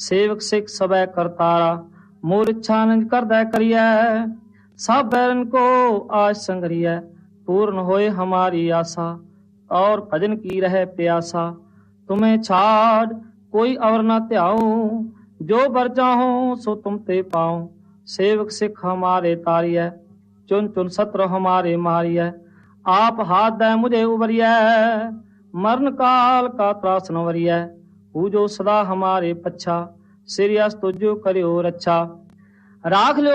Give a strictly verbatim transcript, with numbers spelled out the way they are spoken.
सेवक सिख सबै करतारा, मोर इच्छा निज करदै करियै। सब बैरन को आज संगरियै, पूर्ण होए हमारी आशा, और भजन की रहे प्यासा। तुम्हें छाड़ कोई और न त्याओ, जो बर चाहो सो तुम ते पाओ। सेवक सिख हमारे तारियै, चुन चुन सत्र हमारे मारियै। आप हाथ दे मुझे उबरियै, मरण काल का त्रास न वरियै। पूजो सदा हमारे पच्छा, सिर अस तुझो करियो रच्छा। राख लो